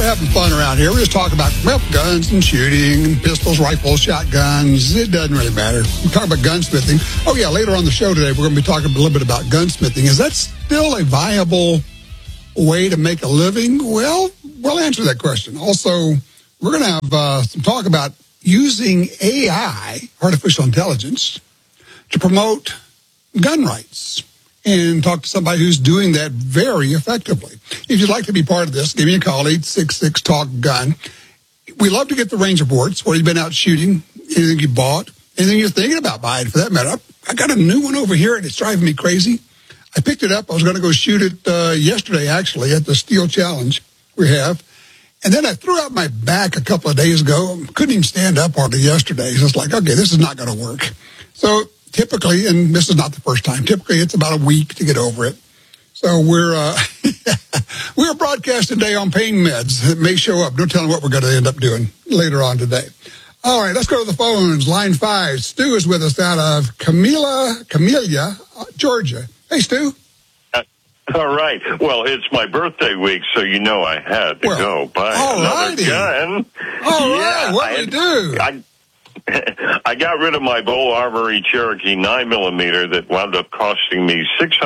having fun around here. We just talk about, well, guns and shooting and pistols, rifles, shotguns. It doesn't really matter. We talk about gunsmithing. Oh, yeah, later on the show today, we're going to be talking a little bit about gunsmithing. Is that still a viable way to make a living? Well, we'll answer that question. Also, we're going to have some talk about using AI, artificial intelligence, to promote gun rights and talk to somebody who's doing that very effectively. If you'd like to be part of this, give me a call, 866-TALK-GUN. We love to get the range reports, where you've been out shooting, anything you bought, anything you're thinking about buying, for that matter. I got a new one over here, and it's driving me crazy. I picked it up. I was going to go shoot it yesterday, actually, at the Steel Challenge we have. And then I threw out my back a couple of days ago. Couldn't even stand up hardly yesterday. So it's like, okay, this is not going to work. So typically, and this is not the first time, typically it's about a week to get over it. So we're broadcasting today on pain meds. It may show up. No telling what we're going to end up doing later on today. All right, let's go to the phones. Line 5. Stu is with us out of Camellia, Georgia. Hey, Stu. All right. Well, it's my birthday week, so you know I had to go buy another gun. All right. What do we do? I got rid of my Bull Armory Cherokee 9mm that wound up costing me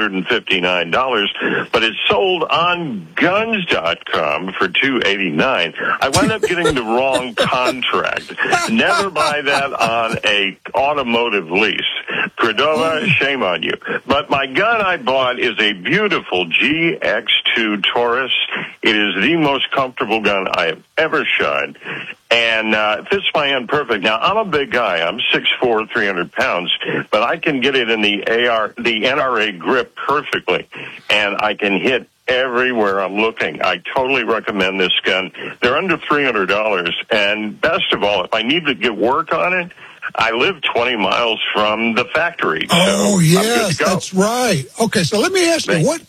$659, but it sold on guns.com for $289. I wound up getting the wrong contract. Never buy that on a automotive lease. Cordova, shame on you. But my gun I bought is a beautiful GX2 Taurus. It is the most comfortable gun I have ever shot, and fits my hand perfect. Now, I'm a big guy. I'm 6'4", 300 pounds, but I can get it in the NRA grip perfectly, and I can hit everywhere I'm looking. I totally recommend this gun. They're under $300, and best of all, if I need to get work on it, I live 20 miles from the factory. Oh, yes, that's right. Okay, so let me ask you, what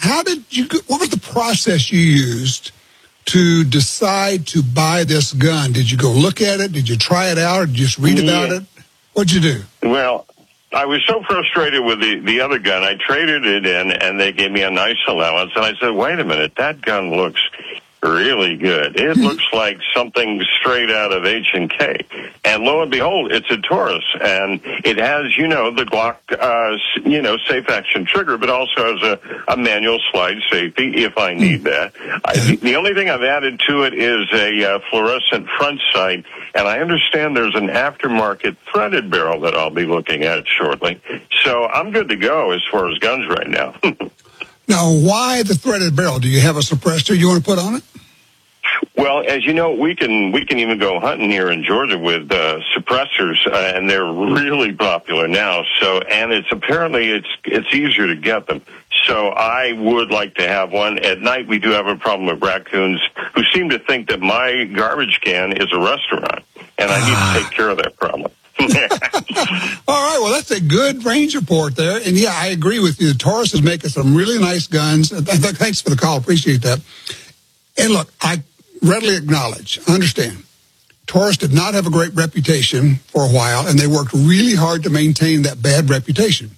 was the process you used to decide to buy this gun? Did you go look at it? Did you try it out? Or did you just read about it? What'd you do? Well, I was so frustrated with the other gun. I traded it in, and they gave me a nice allowance. And I said, wait a minute, that gun looks really good. It looks like something straight out of H&K. And lo and behold, it's a Taurus. And it has, the Glock, safe action trigger, but also has a manual slide safety if I need that. The only thing I've added to it is a fluorescent front sight. And I understand there's an aftermarket threaded barrel that I'll be looking at shortly. So I'm good to go as far as guns right now. Now, why the threaded barrel? Do you have a suppressor you want to put on it? Well, as you know, we can even go hunting here in Georgia with suppressors, and they're really popular now. So, and it's easier to get them. So, I would like to have one. At night, we do have a problem with raccoons who seem to think that my garbage can is a restaurant, and I need to take care of that problem. All right, well, that's a good range report there. And, yeah, I agree with you. The Taurus is making some really nice guns. Thanks for the call. Appreciate that. And, look, I readily acknowledge, understand, Taurus did not have a great reputation for a while, and they worked really hard to maintain that bad reputation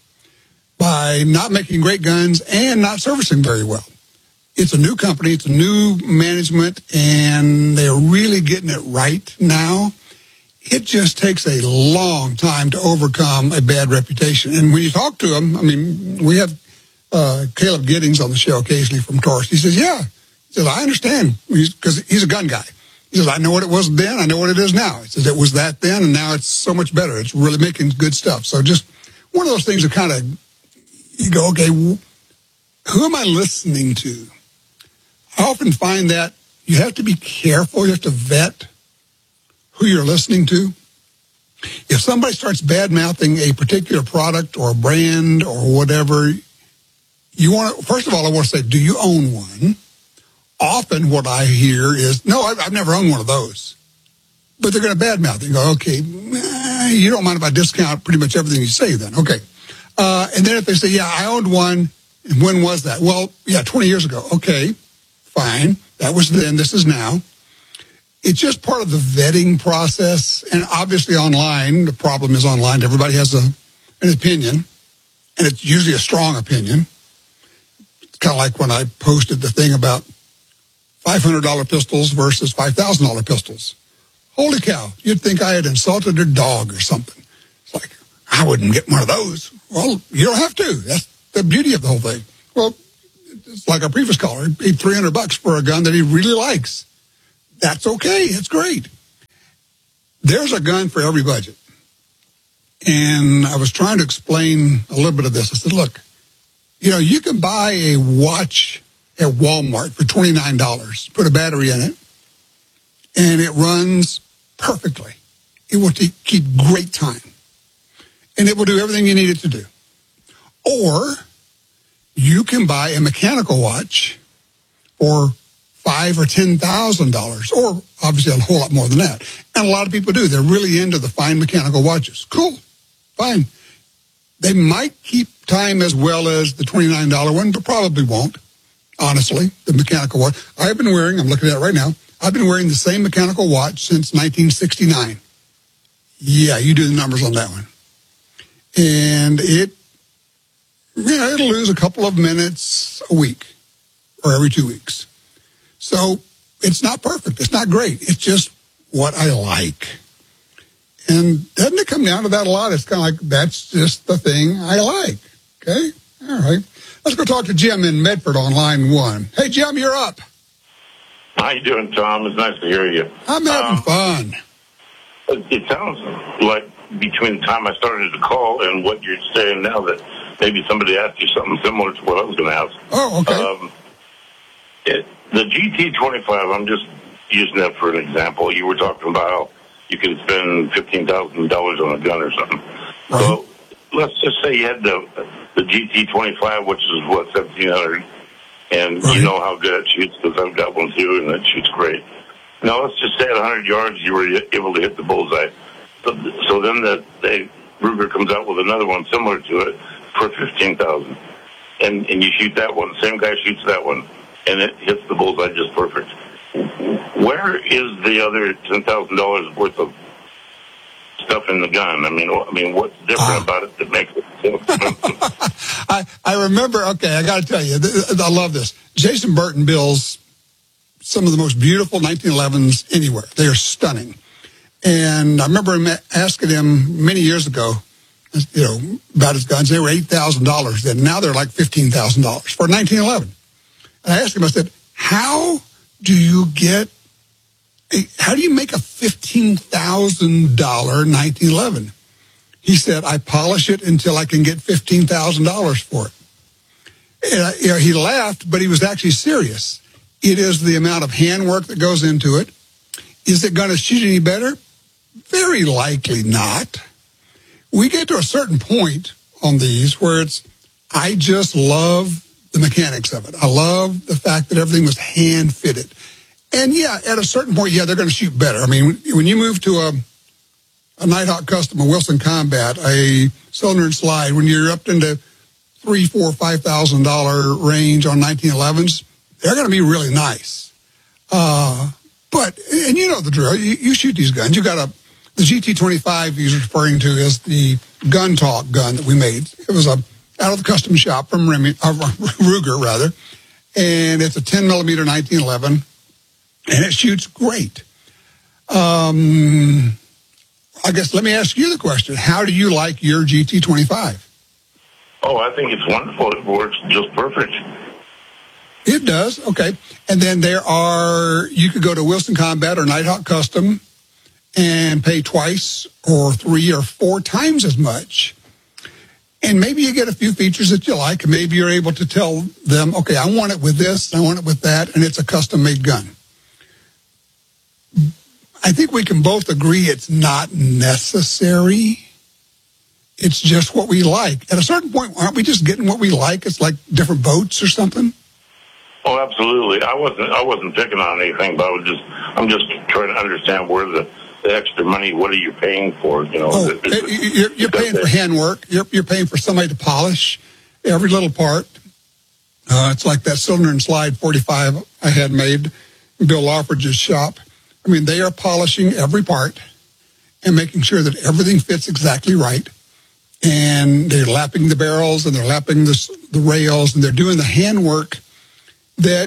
by not making great guns and not servicing very well. It's a new company. It's a new management, and they're really getting it right now. It just takes a long time to overcome a bad reputation. And when you talk to them, I mean, we have Caleb Giddings on the show occasionally from Taurus. He says, yeah. He says, I understand, because he's a gun guy. He says, I know what it was then, I know what it is now. He says, it was that then, and now it's so much better. It's really making good stuff. So just one of those things that kind of, you go, okay, who am I listening to? I often find that you have to be careful. You have to vet who you're listening to. If somebody starts bad-mouthing a particular product or a brand or whatever, first of all, I want to say, do you own one? Often what I hear is, no, I've never owned one of those. But they're going to badmouth. You go, okay, you don't mind if I discount pretty much everything you say then. Okay. And then if they say, yeah, I owned one, and when was that? Well, yeah, 20 years ago. Okay, fine. That was then, this is now. It's just part of the vetting process. And obviously online, the problem is online. Everybody has an opinion, and it's usually a strong opinion. It's kind of like when I posted the thing about $500 pistols versus $5,000 pistols. Holy cow, you'd think I had insulted a dog or something. It's like, I wouldn't get one of those. Well, you don't have to. That's the beauty of the whole thing. Well, it's like our previous caller, he paid $300 for a gun that he really likes. That's okay. It's great. There's a gun for every budget. And I was trying to explain a little bit of this. I said, look, you can buy a watch at Walmart for $29, put a battery in it, and it runs perfectly. It will keep great time. And it will do everything you need it to do. Or you can buy a mechanical watch for $5,000 or $10,000, or obviously a whole lot more than that. And a lot of people do. They're really into the fine mechanical watches. Cool. Fine. They might keep time as well as the $29 one, but probably won't. Honestly, the mechanical watch. I'm looking at it right now, I've been wearing the same mechanical watch since 1969. Yeah, you do the numbers on that one. And it'll lose a couple of minutes a week or every 2 weeks. So it's not perfect. It's not great. It's just what I like. And doesn't it come down to that a lot? It's kind of like, that's just the thing I like. Okay? All right. Let's go talk to Jim in Medford on line 1. Hey, Jim, you're up. How you doing, Tom? It's nice to hear you. I'm having fun. It sounds like between the time I started to call and what you're saying now that maybe somebody asked you something similar to what I was going to ask. Oh, okay. The GT25, I'm just using that for an example. You were talking about how you can spend $15,000 on a gun or something. Right. So let's just say you had the GT25, which is what, $1,700, and right. You know how good it shoots because I've got one too, and it shoots great. Now let's just say at 100 yards you were able to hit the bullseye. So then the Ruger comes out with another one similar to it for $15,000, and you shoot that one. Same guy shoots that one, and it hits the bullseye just perfect. Where is the other $10,000 worth of stuff in the gun? I mean, what's different about it that makes it so expensive? I remember. Okay, I got to tell you, I love this. Jason Burton builds some of the most beautiful 1911s anywhere. They are stunning. And I remember asking him many years ago, about his guns. They were $8,000 then. Now they're like $15,000 for 1911. And I asked him, I said, how do you make a $15,000 1911? He said, I polish it until I can get $15,000 for it. And, he laughed, but he was actually serious. It is the amount of handwork that goes into it. Is it going to shoot any better? Very likely not. We get to a certain point on these where I just love the mechanics of it. I love the fact that everything was hand fitted. And yeah, at a certain point, they're going to shoot better. I mean, when you move to a Nighthawk Custom, a Wilson Combat, a cylinder and slide, when you're up into $3,000, $4,000, $5,000 range on 1911s, they're going to be really nice. But you know the drill. You shoot these guns. You got the GT25 he's referring to is the Gun Talk gun that we made. It was out of the custom shop from Ruger, rather. And it's a 10 millimeter 1911. And it shoots great. I guess let me ask you the question. How do you like your GT25? Oh, I think it's wonderful. It works just perfect. It does? Okay. And then you could go to Wilson Combat or Nighthawk Custom and pay twice or 3 or 4 times as much. And maybe you get a few features that you like, and maybe you're able to tell them, okay, I want it with this, I want it with that, and it's a custom-made gun. I think we can both agree it's not necessary. It's just what we like. At a certain point, aren't we just getting what we like? It's like different boats or something? Oh, absolutely. I wasn't picking on anything, but I'm just trying to understand where the extra money, what are you paying for? You're paying for handwork. You're paying for somebody to polish every little part. It's like that cylinder and slide 45 I had made in Bill Lawford's shop. I mean, they are polishing every part and making sure that everything fits exactly right. And they're lapping the barrels and they're lapping the rails and they're doing the handwork that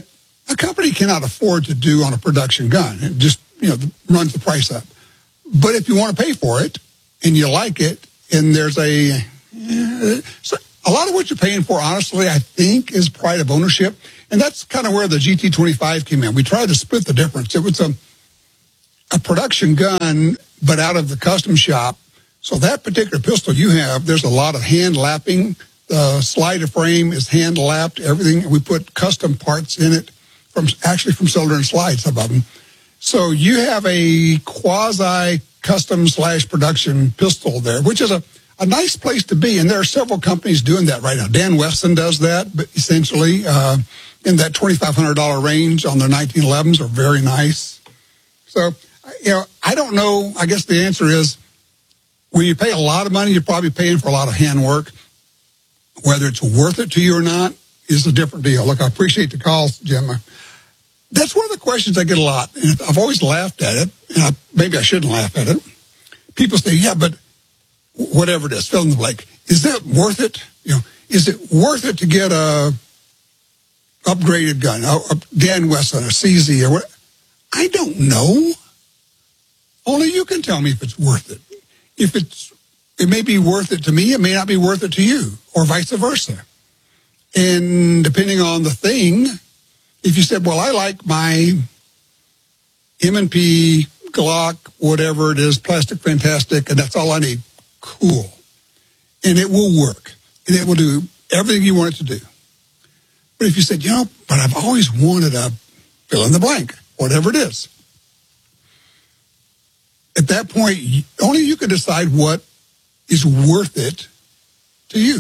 a company cannot afford to do on a production gun. It just, runs the price up. But if you want to pay for it and you like it, and there's so a lot of what you're paying for, honestly, I think is pride of ownership. And that's kind of where the GT25 came in. We tried to split the difference. It was a production gun, but out of the custom shop. So that particular pistol you have, there's a lot of hand lapping. The slider frame is hand lapped, everything. We put custom parts in it from Cylinder and Slide, some of them. So you have a quasi custom / production pistol there, which is a nice place to be. And there are several companies doing that right now. Dan Wesson does that, but essentially in that $2,500 range on their 1911s are very nice. So, I don't know. I guess the answer is when you pay a lot of money, you're probably paying for a lot of handwork. Whether it's worth it to you or not is a different deal. Look, I appreciate the calls, Jim. That's one of the questions I get a lot. And I've always laughed at it, and maybe I shouldn't laugh at it. People say, yeah, but whatever it is, fill in the blank. Is that worth it? Is it worth it to get a upgraded gun, a Dan Wesson, a CZ, or what? I don't know. Only you can tell me if it's worth it. It may be worth it to me, it may not be worth it to you, or vice versa. And depending on the thing, if you said, well, I like my M&P, Glock, whatever it is, Plastic Fantastic, and that's all I need, cool. And it will work. And it will do everything you want it to do. But if you said, but I've always wanted a fill in the blank, whatever it is. At that point, only you can decide what is worth it to you.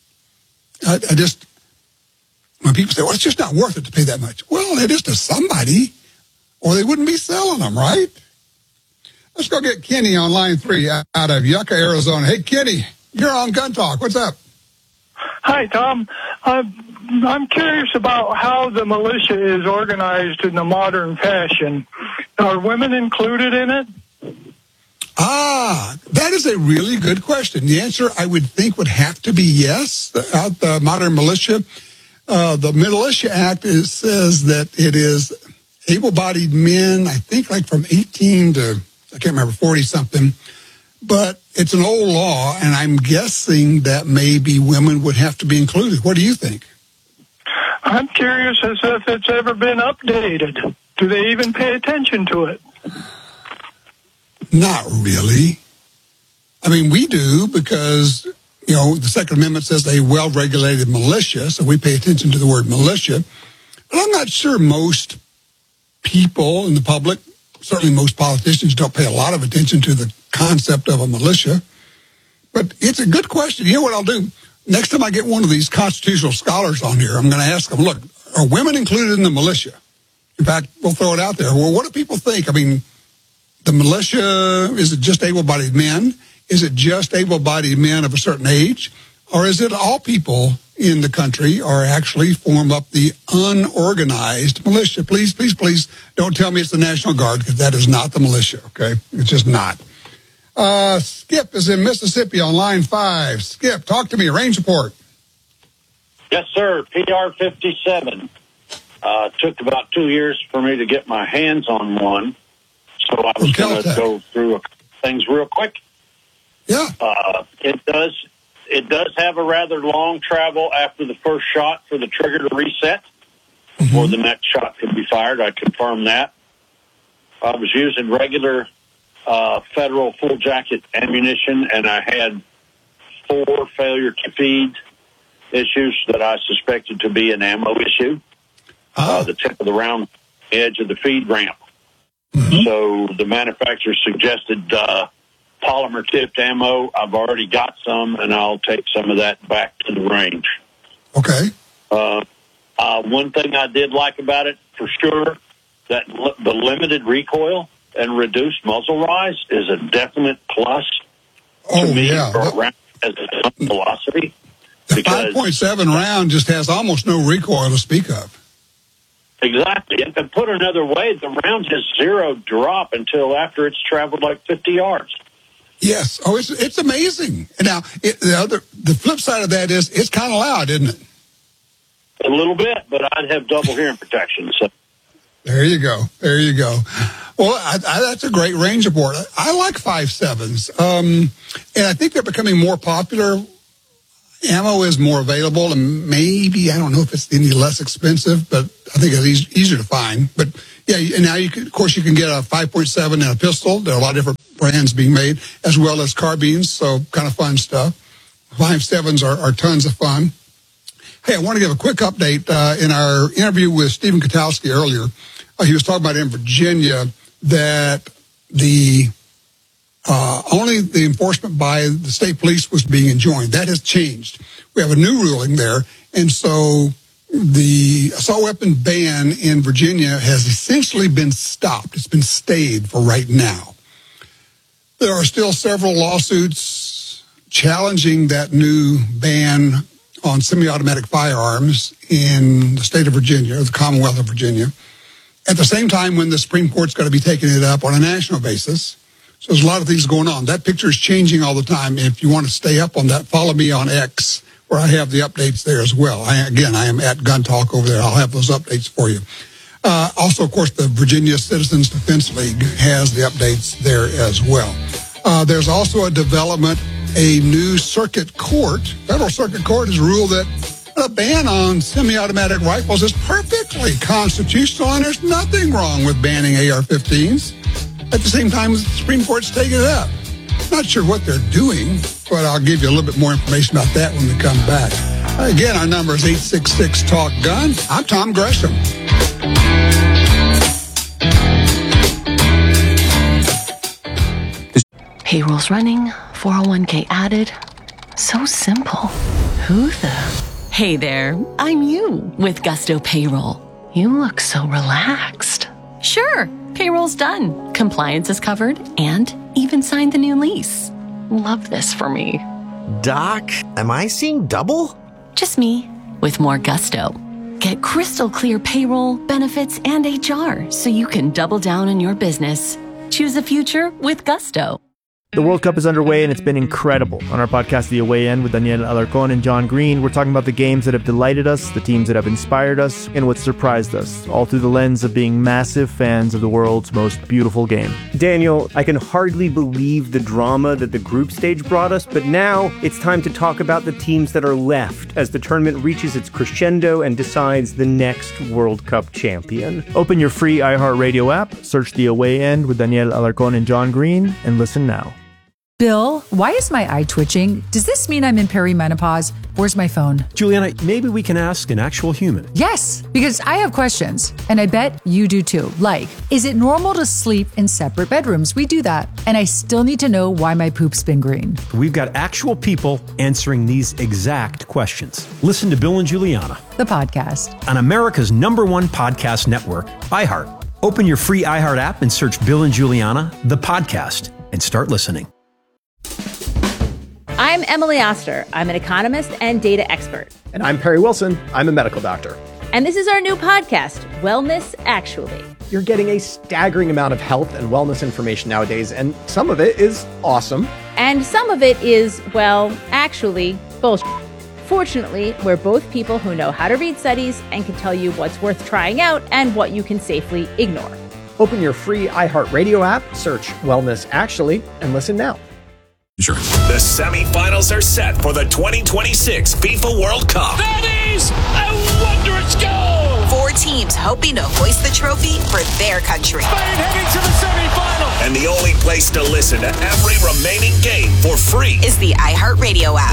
When people say, well, it's just not worth it to pay that much. Well, it is to somebody, or they wouldn't be selling them, right? Let's go get Kenny on line 3 out of Yucca, Arizona. Hey, Kenny, you're on Gun Talk. What's up? Hi, Tom. I'm curious about how the militia is organized in the modern fashion. Are women included in it? That is a really good question. The answer, I would think, would have to be yes. The modern militia, the Militia Act says that it is able-bodied men, I think like from 18 to, I can't remember, 40-something. But it's an old law, and I'm guessing that maybe women would have to be included. What do you think? I'm curious as if it's ever been updated. Do they even pay attention to it? Not really. I mean, we do because, the Second Amendment says a well-regulated militia, so we pay attention to the word militia. But I'm not sure most people in the public, certainly most politicians, don't pay a lot of attention to the concept of a militia. But it's a good question. You know what I'll do? Next time I get one of these constitutional scholars on here, I'm going to ask them, look, are women included in the militia? In fact, we'll throw it out there. Well, what do people think? I mean, the militia, is it just able-bodied men? Is it just able-bodied men of a certain age? Or is it all people in the country are actually form up the unorganized militia? Please, please, please don't tell me it's the National Guard, because that is not the militia, okay? It's just not. Skip is in Mississippi on line 5. Skip, talk to me. Range report. Yes, sir. PR-57. Took about 2 years for me to get my hands on one. So I was going to go through things real quick. Yeah. It does have a rather long travel after the first shot for the trigger to reset before the next shot can be fired. I confirm that. I was using regular federal full jacket ammunition, and I had 4 failure to feed issues that I suspected to be an ammo issue. The tip of the round edge of the feed ramp. So the manufacturer suggested polymer tipped ammo. I've already got some, and I'll take some of that back to the range. Okay. One thing I did like about it, for sure, that the limited recoil and reduced muzzle rise is a definite plus to me for a round as a velocity. The 5.7 round just has almost no recoil to speak of. Exactly. And to put another way, the round has 0 drop until after it's traveled like 50 yards. Yes. Oh, it's amazing. Now, the flip side of that is it's kind of loud, isn't it? A little bit, but I'd have double hearing protection. So. There you go. Well, that's a great range report. I like 5.7s. And I think they're becoming more popular. Ammo is more available, and maybe, I don't know if it's any less expensive, but I think it's easier to find. But yeah, and now you can get a 5.7 and a pistol. There are a lot of different brands being made, as well as carbines, so kind of fun stuff. 5.7s are tons of fun. Hey, I want to give a quick update. In our interview with Stephen Kotowski earlier, he was talking about in Virginia that only the enforcement by the state police was being enjoined. That has changed. We have a new ruling there, and so the assault weapon ban in Virginia has essentially been stopped. It's been stayed for right now. There are still several lawsuits challenging that new ban on semi-automatic firearms in the state of Virginia, or the Commonwealth of Virginia, at the same time when the Supreme Court's going to be taking it up on a national basis. So there's a lot of things going on. That picture is changing all the time. If you want to stay up on that, follow me on X, where I have the updates there as well. I am at Gun Talk over there. I'll have those updates for you. Also, of course, the Virginia Citizens Defense League has the updates there as well. There's also a development. A new circuit court, federal circuit court, has ruled that a ban on semi-automatic rifles is perfectly constitutional, and there's nothing wrong with banning AR-15s. At the same time, the Supreme Court's taking it up. Not sure what they're doing, but I'll give you a little bit more information about that when we come back. Again, our number is 866-TALK-GUN. I'm Tom Gresham. Payroll's running, 401k added. So simple. Who the? Hey there, I'm you with Gusto Payroll. You look so relaxed. Sure, payroll's done. Compliance is covered and even signed the new lease. Love this for me. Doc, am I seeing double? Just me with more gusto. Get crystal clear payroll, benefits, and HR so you can double down on your business. Choose the future with Gusto. The World Cup is underway, and it's been incredible. On our podcast, The Away End, with Daniel Alarcón and John Green, we're talking about the games that have delighted us, the teams that have inspired us, and what surprised us, all through the lens of being massive fans of the world's most beautiful game. Daniel, I can hardly believe the drama that the group stage brought us, but now it's time to talk about the teams that are left as the tournament reaches its crescendo and decides the next World Cup champion. Open your free iHeartRadio app, search The Away End with Daniel Alarcón and John Green, and listen now. Bill, why is my eye twitching? Does this mean I'm in perimenopause? Where's my phone? Juliana, maybe we can ask an actual human. Yes, because I have questions, and I bet you do too. Like, is it normal to sleep in separate bedrooms? We do that. And I still need to know why my poop's been green. We've got actual people answering these exact questions. Listen to Bill and Juliana, the podcast, on America's #1 podcast network, iHeart. Open your free iHeart app and search Bill and Juliana, the podcast, and start listening. I'm Emily Oster. I'm an economist and data expert. And I'm Perry Wilson. I'm a medical doctor. And this is our new podcast, Wellness Actually. You're getting a staggering amount of health and wellness information nowadays, and some of it is awesome. And some of it is, well, actually, bullshit. Fortunately, we're both people who know how to read studies and can tell you what's worth trying out and what you can safely ignore. Open your free iHeartRadio app, search Wellness Actually, and listen now. Sure. The semifinals are set for the 2026 FIFA World Cup. That is a wondrous goal! 4 teams hoping to hoist the trophy for their country. Spain heading to the semifinal. And the only place to listen to every remaining game for free is the iHeartRadio app.